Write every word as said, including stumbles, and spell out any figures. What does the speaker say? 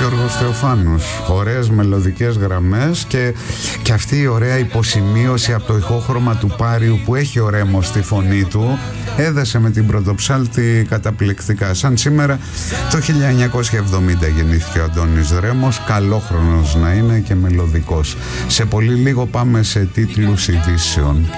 Γιώργος Θεοφάνος. Ωραίες μελωδικές γραμμές και, και αυτή η ωραία υποσημείωση από το ηχόχρωμα του Πάριου που έχει ωρέμο στη φωνή του, έδεσε με την πρωτοψάλτη καταπληκτικά. Σαν σήμερα το χίλια εννιακόσια εβδομήντα γεννήθηκε ο Αντώνης Ρέμος, καλόχρονος να είναι και μελωδικός. Σε πολύ λίγο πάμε σε τίτλους ειδήσεων.